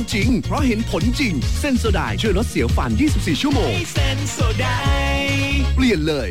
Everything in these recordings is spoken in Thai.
จริงเพราะเห็นผลจริงเซนโซไดช่วยลดเสียวฟัน24ชั่วโมงเซนโซไดเปลี่ยนเลย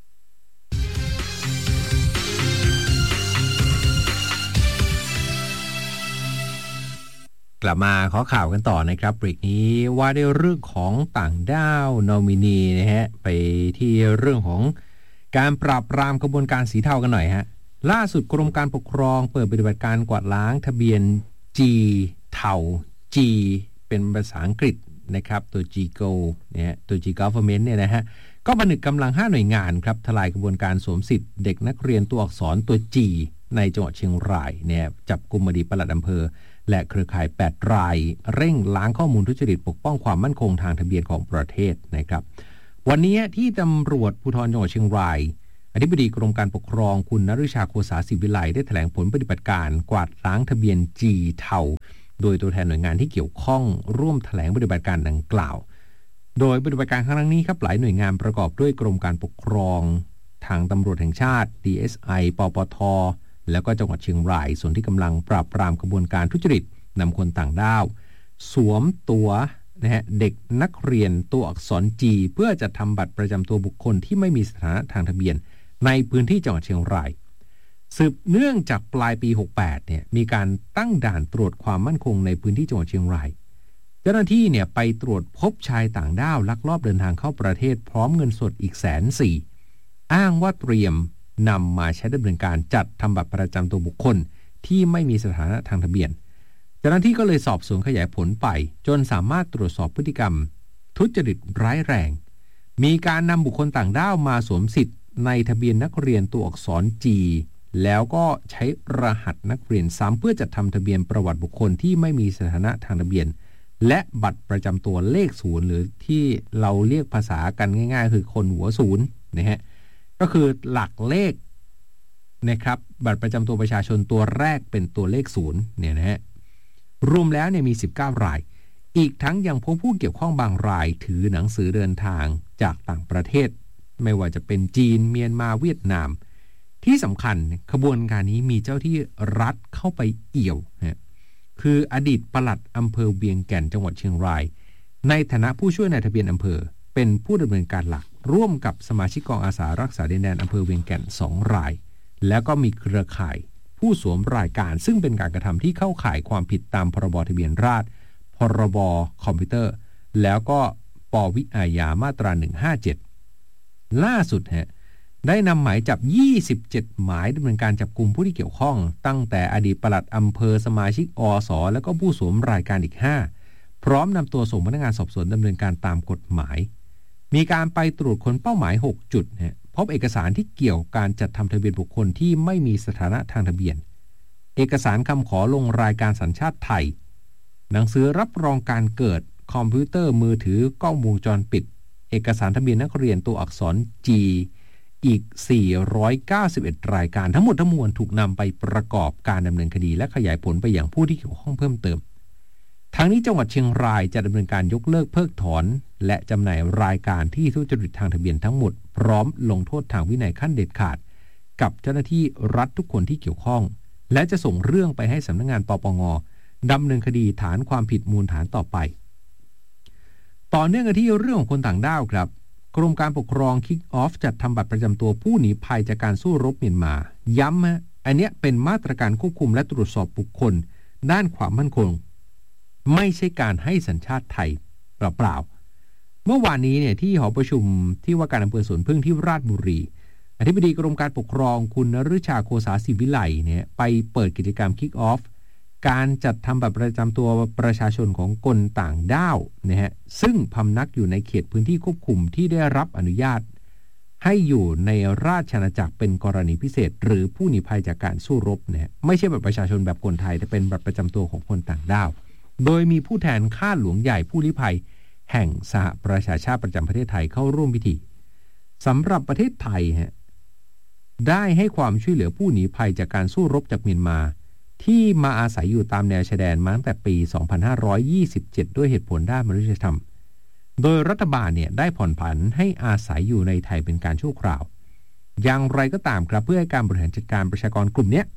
กลับมาขอข่าวกันต่อนะครับเบรกนี้ว่าด้วยเรื่องของต่างด้าวนอมินีนะฮะไปที่เรื่องของการปราบปรามกระบวนการสีเทากันหน่อยฮะล่าสุดกรมการปกครองเปิดปฏิบัติการกวาดล้างทะเบียน G เทา G เป็นภาษาอังกฤษนะครับตัว G Go เนี่ยตัว G Government เนี่ยนะฮะก็ผนึกกำลัง5หน่วยงานครับทลายกระบวนการสวมสิทธิ์เด็กนักเรียนตัวอักษรตัว G ในจังหวัดเชียงรายเนี่ยจับกุมอดีตปลัดอำเภอและเครือข่าย8รายเร่งล้างข้อมูลทุจริตปกป้องความมั่นคงทางทะเบียนของประเทศนะครับวันนี้ที่ตำรวจภูธรจังหวัดเชียงรายอธิบดีกรมการปกครองคุณนฤชาโคสาศิวิไลได้แถลงผลปฏิบัติการกวาดล้างทะเบียน G เทาโดยตัวแทนหน่วยงานที่เกี่ยวข้องร่วมแถลงปฏิบัติการดังกล่าวโดยปฏิบัติการครั้งนี้ครับหลายหน่วยงานประกอบด้วยกรมการปกครองทางตำรวจแห่งชาติ DSI ปปทแล้วก็จังหวัดเชียงรายส่วนที่กำลังปราบปรามกระบวนการทุจริตนำคนต่างด้าวสวมตัวนะฮะเด็กนักเรียนตัวอักษร G เพื่อจะทำบัตรประจำตัวบุคคลที่ไม่มีสถานะทางทะเบียนในพื้นที่จังหวัดเชียงรายสืบเนื่องจากปลายปี68เนี่ยมีการตั้งด่านตรวจความมั่นคงในพื้นที่จังหวัดเชียงรายเจ้าหน้าที่เนี่ยไปตรวจพบชายต่างด้าวลักลอบเดินทางเข้าประเทศพร้อมเงินสดอีก140,000อ้างว่าเตรียมนำมาใช้ดำเนินการจัดทำบัตรประจำตัวบุคคลที่ไม่มีสถานะทางทะเบียนเจ้าหน้าที่ก็เลยสอบสวนขยายผลไปจนสามารถตรวจสอบพฤติกรรมทุจริตร้ายแรงมีการนำบุคคลต่างด้าวมาสวมสิทธิ์ในทะเบียนนักเรียนตัวอักษร G แล้วก็ใช้รหัสนักเรียนซ้ำเพื่อจัดทำทะเบียนประวัติบุคคลที่ไม่มีสถานะทางทะเบียนและบัตรประจำตัวเลขศูนย์หรือที่เราเรียกภาษากันง่ายๆคือคนหัวศูนย์นะฮะก็คือหลักเลขนะครับบัตรประจำตัวประชาชนตัวแรกเป็นตัวเลขศูนย์เนี่ยนะฮะรวมแล้วเนี่ยมี19รายอีกทั้งยังพบผู้เกี่ยวข้องบางรายถือหนังสือเดินทางจากต่างประเทศไม่ว่าจะเป็นจีนเมียนมาเวียดนามที่สำคัญขบวนการนี้มีเจ้าที่รัฐเข้าไปเอี่ยวนะคืออดีตปลัดอำเภอเวียงแก่นจังหวัดเชียงรายในฐานะผู้ช่วยนายทะเบียนอำเภอเป็นผู้ดำเนินการหลักร่วมกับสมาชิกกองอาสารักษาดินแดนอำเภอเวียงแก่น2รายแล้วก็มีเครือข่ายผู้สวมรายการซึ่งเป็นการกระทำที่เข้าข่ายความผิดตามพรบทะเบียนราษฎร์พรบคอมพิวเตอร์แล้วก็ปวิอาญามาตรา157ล่าสุดได้นำหมายจับ27หมายดำเนินการจับกุมผู้ที่เกี่ยวข้องตั้งแต่อดีตปลัดอำเภอสมาชิกอสแล้วก็ผู้สวมรายการอีก5พร้อมนำตัวส่งพนักงานสอบสวนดำเนินการตามกฎหมายมีการไปตรวจค้นเป้าหมาย6จุดพบเอกสารที่เกี่ยวกับการจัดทำทะเบียนบุคคลที่ไม่มีสถานะทางทะเบียนเอกสารคำขอลงรายการสัญชาติไทยหนังสือรับรองการเกิดคอมพิวเตอร์มือถือกล้องวงจรปิดเอกสารทะเบียนนักเรียนตัวอักษร G อีก491รายการทั้งหมดทั้งมวลถูกนำไปประกอบการดำเนินคดีและขยายผลไปยังผู้ที่เกี่ยวข้องเพิ่มเติมทางนี้จังหวัดเชียงรายจะดำเนินการยกเลิกเพิกถอนและจำหน่ายรายการที่ทุจริตทางทะเบียนทั้งหมดพร้อมลงโทษทางวินัยขั้นเด็ดขาดกับเจ้าหน้าที่รัฐทุกคนที่เกี่ยวข้องและจะส่งเรื่องไปให้สำนักงานปปงดำเนินคดีฐานความผิดมูลฐานต่อไปต่อเนื่องกันที่เรื่องของคนต่างด้าวครับกรมการปกครองคิกออฟจัดทำบัตรประจำตัวผู้หนีภัยจากการสู้รบเมียนมาย้ำอันนี้เป็นมาตรการควบคุมและตรวจสอบบุคคลด้านความมั่นคงไม่ใช่การให้สัญชาติไทยเปล่าๆเมื่อวานนี้เนี่ยที่หอประชุมที่ว่าการอำเภอสวนพึ่งที่ราชบุรีอธิบดีกรมการปกครองคุณนฤชาโคสาศิวิไลเนี่ยไปเปิดกิจกรรมคิกออฟการจัดทำบัตรประจำตัวประชาชนของคนต่างด้าวนะฮะซึ่งพำนักอยู่ในเขตพื้นที่ควบคุมที่ได้รับอนุญาตให้อยู่ในราชอาณาจักรเป็นกรณีพิเศษหรือผู้หนีภัยจากการสู้รบเนี่ยไม่ใช่บัตรประชาชนแบบคนไทยแต่เป็นบัตรประจำตัวของคนต่างด้าวโดยมีผู้แทนข้าหลวงใหญ่ผู้ลี้ภัยแห่งสหประชาชาติประจำประเทศไทยเข้าร่วมพิธีสำหรับประเทศไทยได้ให้ความช่วยเหลือผู้หนีภัยจากการสู้รบจากเมียนมาที่มาอาศัยอยู่ตามแนวชายแดนมาตั้งแต่ปี 2527 ด้วยเหตุผลด้านมนุษยธรรมโดยรัฐบาลเนี่ยได้ผ่อนผันให้อาศัยอยู่ในไทยเป็นการชั่วคราวอย่างไรก็ตามครับเพื่อให้การบริหารจัดการประชากรกลุ่มนี้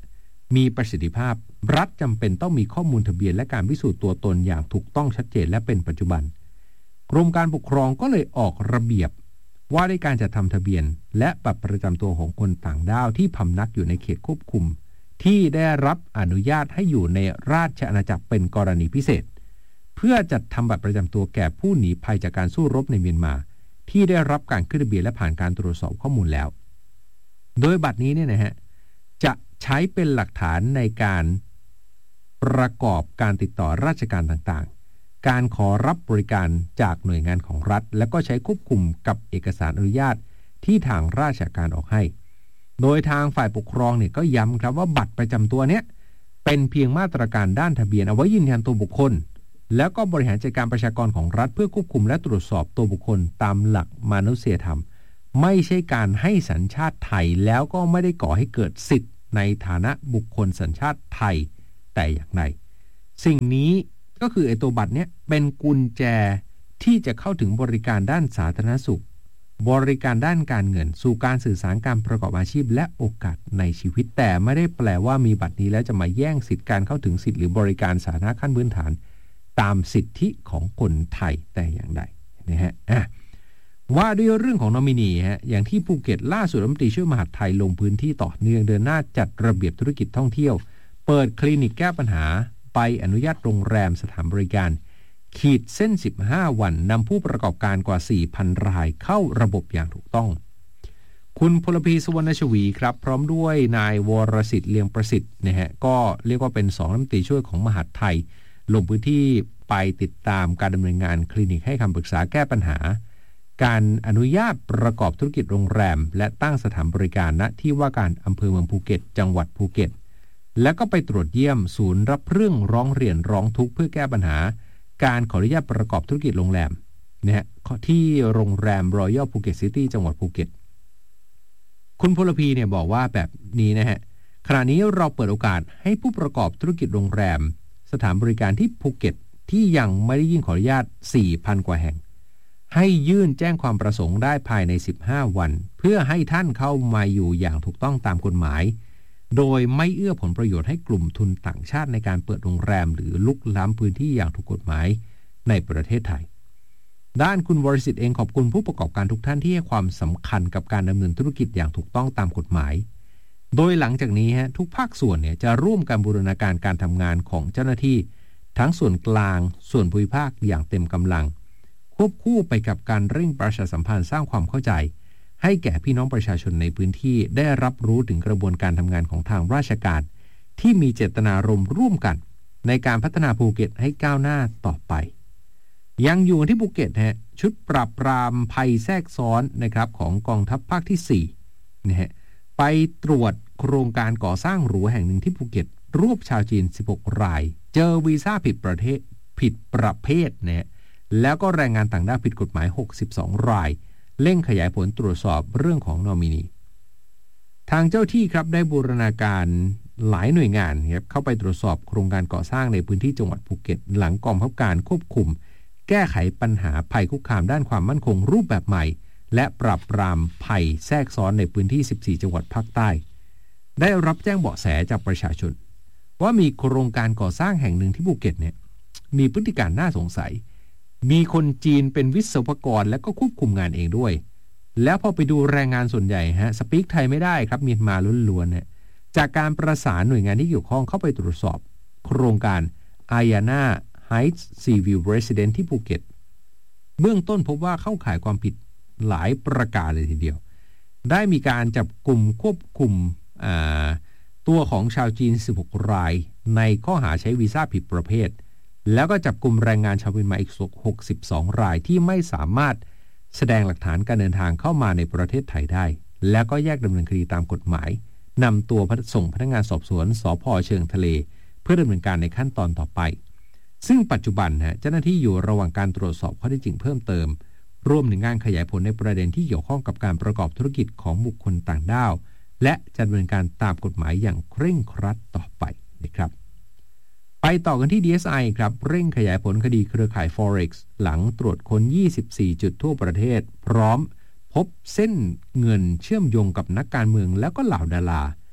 มีประสิทธิภาพรัฐจำเป็นต้องมีข้อมูลทะเบียนและการพิสูจน์ตัวตนอย่างถูกต้องชัดเจนและเป็นปัจจุบันกรมการปกครองก็เลยออกระเบียบว่าด้วยการจัดทำทะเบียนและบัตรประจำตัวของคนต่างด้าวที่พำนักอยู่ในเขตควบคุมที่ได้รับอนุญาตให้อยู่ในราชอาณาจักรเป็นกรณีพิเศษเพื่อจัดทำบัตรประจำตัวแก่ผู้หนีภัยจากการสู้รบในเมียนมาที่ได้รับการขึ้นทะเบียนและผ่านการตรวจสอบข้อมูลแล้วโดยบัตรนี้เนี่ยนะฮะจะใช้เป็นหลักฐานในการประกอบการติดต่อราชการต่างๆการขอรับบริการจากหน่วยงานของรัฐและก็ใช้ควบคุมกับเอกสารอนุญาตที่ทางราชการออกให้โดยทางฝ่ายปกครองเนี่ยก็ย้ำครับว่าบัตรประจำตัวเนี้ยเป็นเพียงมาตรการด้านทะเบียนเอาไว้ยืนยันตัวบุคคลแล้วก็บริหารจัดการประชากรของรัฐเพื่อควบคุมและตรวจสอบตัวบุคคลตามหลักมนุษยธรรมไม่ใช่การให้สัญชาติไทยแล้วก็ไม่ได้ก่อให้เกิดสิทธิ์ในฐานะบุคคลสัญชาติไทยแต่อย่างใดสิ่งนี้ก็คือไอ้ตัวบัตรเนี้ยเป็นกุญแจที่จะเข้าถึงบริการด้านสาธารณสุขบริการด้านการเงินสู่การสื่อสารการประกอบอาชีพและโอกาสในชีวิตแต่ไม่ได้แปลว่ามีบัตรนี้แล้วจะมาแย่งสิทธิการเข้าถึงสิทธิหรือบริการสาธารณะขั้นพื้นฐานตามสิทธิของคนไทยแต่อย่างใดนะฮะว่าด้วยเรื่องของนอมินีฮะอย่างที่ภูเก็ตล่าสุดรัฐมนตรีช่วยมหาดไทยลงพื้นที่ต่อเนื่องเดินหน้าจัดระเบียบธุรกิจท่องเที่ยวเปิดคลินิกแก้ปัญหาใบอนุญาตโรงแรมสถานบริการขีดเส้น15วันนำผู้ประกอบการกว่า 4,000 รายเข้าระบบอย่างถูกต้องคุณพลพีสุวรรณชวีครับพร้อมด้วยนายวรสิทธิ์เลียงประสิทธิ์นะฮะก็เรียกว่าเป็น2รัฐมนตรีช่วยของมหาดไทยลงพื้นที่ไปติดตามการดำเนินงานคลินิกให้คำปรึกษาแก้ปัญหาการอนุญาตประกอบธุรกิจโรงแรมและตั้งสถานบริการณที่ว่าการอำเภอเมืองภูเก็ตจังหวัดภูเก็ตแล้วก็ไปตรวจเยี่ยมศูนย์รับเรื่องร้องเรียนร้องทุกข์เพื่อแก้ปัญหาการขออนุญาตประกอบธุรกิจโรงแรมนะฮะที่โรงแรม Royal Phuket City จังหวัดภูเก็ตคุณพลพีเนี่ยบอกว่าแบบนี้นะฮะขณะนี้เราเปิดโอกาสให้ผู้ประกอบธุรกิจโรงแรมสถานบริการที่ภูเก็ตที่ยังไม่ได้ยื่นขออนุญาต 4,000 กว่าแห่งให้ยื่นแจ้งความประสงค์ได้ภายใน15วันเพื่อให้ท่านเข้ามาอยู่อย่างถูกต้องตามกฎหมายโดยไม่เอื้อผลประโยชน์ให้กลุ่มทุนต่างชาติในการเปิดโรงแรมหรือลุกล้ำพื้นที่อย่างถูกกฎหมายในประเทศไทยด้านคุณวรสิทธิ์เองขอบคุณผู้ประกอบการทุกท่านที่ให้ความสำคัญกับการดำเนินธุรกิจอย่างถูกต้องตามกฎหมายโดยหลังจากนี้ทุกภาคส่วนเนี่ยจะร่วมกันบูรณาการการทำงานของเจ้าหน้าที่ทั้งส่วนกลางส่วนภูมิภาคอย่างเต็มกำลังควบคู่ไปกับการเร่งประชาสัมพันธ์สร้างความเข้าใจให้แก่พี่น้องประชาชนในพื้นที่ได้รับรู้ถึงกระบวนการทำงานของทางราชการที่มีเจตนารมณ์ร่วมกันในการพัฒนาภูเก็ตให้ก้าวหน้าต่อไปยังอยู่ที่ภูเก็ตชุดปราบปรามภัยแทรกซ้อนนะครับของกองทัพภาคที่4นะฮะไปตรวจโครงการก่อสร้างหรูแห่งหนึ่งที่ภูเก็ตรวบชาวจีน16รายเจอวีซ่าผิดประเภทนะฮะแล้วก็แรงงานต่างด้าวผิดกฎหมาย62รายเร่งขยายผลตรวจสอบเรื่องของนอมินีทางเจ้าที่ครับได้บูรณาการหลายหน่วยงานครับเข้าไปตรวจสอบโครงการก่อสร้างในพื้นที่จังหวัดภูเก็ตหลังกองบังคับการควบคุมแก้ไขปัญหาภัยคุกคามด้านความมั่นคงรูปแบบใหม่และปราบปรามภัยแทรกซ้อนในพื้นที่14จังหวัดภาคใต้ได้รับแจ้งเบาะแสจากประชาชนว่ามีโครงการก่อสร้างแห่งหนึ่งที่ภูเก็ตเนี่ยมีพฤติการน่าสงสัยมีคนจีนเป็นวิศวกรและก็ควบคุมงานเองด้วยแล้วพอไปดูแรงงานส่วนใหญ่สปีกไทยไม่ได้ครับเมียนมาล้วนๆจากการประสานหน่วยงานที่เกี่ยวข้องเข้าไปตรวจสอบโครงการ Ayana Heights Seaview Residence ที่ภูเก็ตเบื้องต้นพบว่าเข้าข่ายความผิดหลายประการเลยทีเดียวได้มีการจับกลุ่มควบคุมตัวของชาวจีน16รายในข้อหาใช้วีซ่าผิดประเภทแล้วก็จับกลุ่มแรงงานชาวเมียนมาอีก62รายที่ไม่สามารถแสดงหลักฐานการเดินทางเข้ามาในประเทศไทยได้แล้วก็แยกดำเนินคดีตามกฎหมายนำตัวส่งพนักงานสอบสวนสภ.เชิงทะเลเพื่อดำเนินการในขั้นตอนต่อไปซึ่งปัจจุบันเจ้าหน้าที่อยู่ระหว่างการตรวจสอบข้อเท็จจริงเพิ่มเติมรวมถึงงานขยายผลในประเด็นที่เกี่ยวข้องกับการประกอบธุรกิจของบุคคลต่างด้าวและจะดำเนินการตามกฎหมายอย่างเคร่งครัดต่อไปนะครับไปต่อกันที่ DSI ครับเร่งขยายผลคดีเครือข่าย Forex หลังตรวจค้น24จุดทั่วประเทศพร้อมพบเส้นเงินเชื่อมโยงกับนักการเมืองแล้วก็เหล่าดารา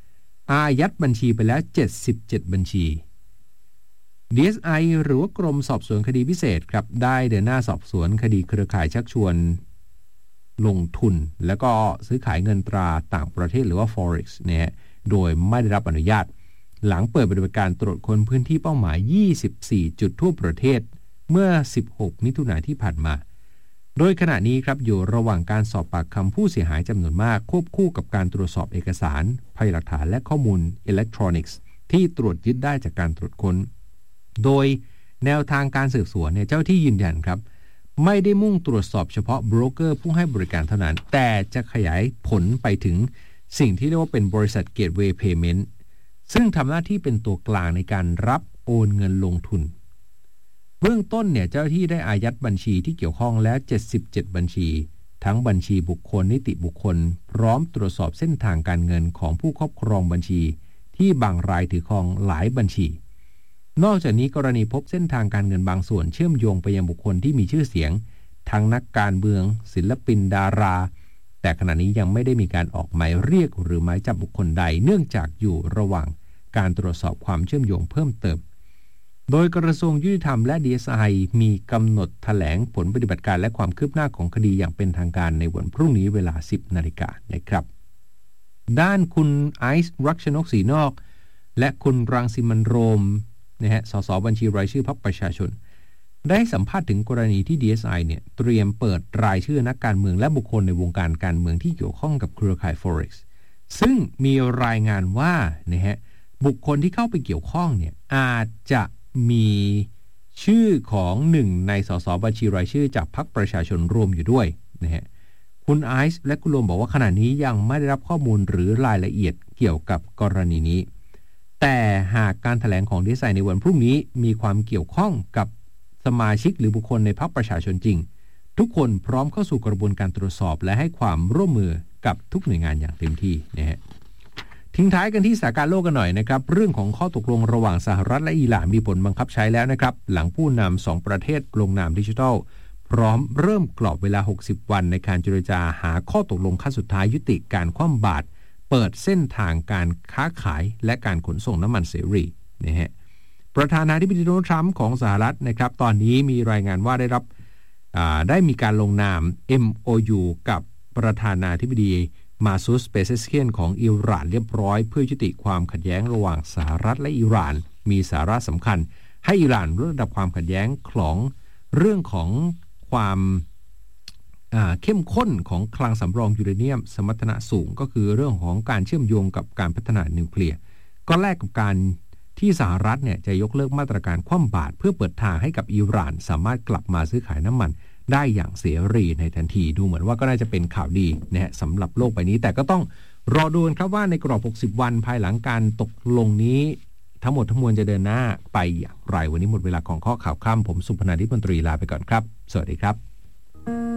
อายัดบัญชีไปแล้ว77บัญชี DSI หรือว่ากรมสอบสวนคดีพิเศษครับได้เดินหน้าสอบสวนคดีเครือข่ายชักชวนลงทุนแล้วก็ซื้อขายเงินตราต่างประเทศหรือว่า Forex เนี่ยโดยไม่ได้รับอนุญาตหลังเปิดปฏิบัติการตรวจค้นพื้นที่เป้าหมาย24จุดทั่วประเทศเมื่อ16มิถุนายนที่ผ่านมาโดยขณะนี้ครับอยู่ระหว่างการสอบปากคำผู้เสียหายจำนวนมากควบคู่กับการตรวจสอบเอกสารพยานหลักฐานและข้อมูลอิเล็กทรอนิกส์ที่ตรวจยึดได้จากการตรวจค้นโดยแนวทางการสืบสวนเนี่ยเจ้าที่ยืนยันครับไม่ได้มุ่งตรวจสอบเฉพาะโบรกเกอร์ผู้ให้บริการเท่านั้นแต่จะขยายผลไปถึงสิ่งที่เรียกว่าเป็นบริษัท Gateway Payment ซึ่งทำหน้าที่เป็นตัวกลางในการรับโอนเงินลงทุนเบื้องต้นเนี่ยเจ้าหน้าที่ได้อายัดบัญชีที่เกี่ยวข้องแล้ว77บัญชีทั้งบัญชีบุคคลนิติบุคคลพร้อมตรวจสอบเส้นทางการเงินของผู้ครอบครองบัญชีที่บางรายถือครองหลายบัญชีนอกจากนี้กรณีพบเส้นทางการเงินบางส่วนเชื่อมโยงไปยังบุคคลที่มีชื่อเสียงทั้งนักการเมืองศิลปินดาราแต่ขณะนี้ยังไม่ได้มีการออกหมายเรียกหรือหมายจับบุคคลใดเนื่องจากอยู่ระหว่างการตรวจสอบความเชื่อมโยงเพิ่มเติมโดยกระทรวงยุติธรรมและ DSI มีกำหนดแถลงผลปฏิบัติการและความคืบหน้าของคดีอย่างเป็นทางการในวันพรุ่งนี้เวลา 10 นาฬิกานะครับด้านคุณไอซ์รักชนกศรีนอกและคุณรังสิมันต์โรมนะฮะสสบัญชีรายชื่อพรรคประชาชนได้สัมภาษณ์ถึงกรณีที่ DSI เนี่ยเตรียมเปิดรายชื่อนักการเมืองและบุคคลในวงการการเมืองที่เกี่ยวข้องกับเครือข่าย Forex ซึ่งมีรายงานว่านะฮะบุคคลที่เข้าไปเกี่ยวข้องเนี่ยอาจจะมีชื่อของหนึ่งในสสบัญชีรายชื่อจากพรรคประชาชนรวมอยู่ด้วยนะฮะคุณไอซ์และคุณโรมบอกว่าขณะนี้ยังไม่ได้รับข้อมูลหรือรายละเอียดเกี่ยวกับกรณีนี้แต่หากการแถลงของ DSI ในวันพรุ่งนี้มีความเกี่ยวข้องกับสมาชิกหรือบุคคลในพรรคประชาชนจริงทุกคนพร้อมเข้าสู่กระบวนการตรวจสอบและให้ความร่วมมือกับทุกหน่วยงานอย่างเต็มที่นะฮะทิ้งท้ายกันที่สถานการณ์โลกกันหน่อยนะครับเรื่องของข้อตกลงระหว่างสหรัฐและอิหร่านมีผลบังคับใช้แล้วนะครับหลังผู้นำ2ประเทศลงนามดิจิทัลพร้อมเริ่มกรอบเวลา60วันในการเจรจาหาข้อตกลงขั้นสุดท้ายยุติการคว่ำบาตรเปิดเส้นทางการค้าขายและการขนส่งน้ำมันเสรีนะฮะประธานาธิบดีโดนัลด์ทรัมป์ของสหรัฐนะครับตอนนี้มีรายงานว่าได้มีการลงนาม MOU กับประธานาธิบดีมาซูส เปเซสเคียนของอิหร่านเรียบร้อยเพื่อยุติความขัดแย้งระหว่างสหรัฐและอิหร่านมีสาระสำคัญให้อิหร่านลดระดับความขัดแย้งของเรื่องของความเข้มข้นของคลังสำรองยูเรเนียมสมรรถนะสูงก็คือเรื่องของการเชื่อมโยงกับการพัฒนานิวเคลียร์ก็แลกกับการที่สหรัฐเนี่ยจะยกเลิกมาตรการคว่ำบาตรเพื่อเปิดทางให้กับอิหร่านสามารถกลับมาซื้อขายน้ำมันได้อย่างเสรีในทันทีดูเหมือนว่าก็น่าจะเป็นข่าวดีนะฮะสำหรับโลกใบนี้แต่ก็ต้องรอดูกันครับว่าในกรอบ60วันภายหลังการตกลงนี้ทั้งหมดทั้งมวลจะเดินหน้าไปอย่างไรวันนี้หมดเวลาของข้อข่าวค่ำผมสุพนันท์ นิพนตรีลาไปก่อนครับสวัสดีครับ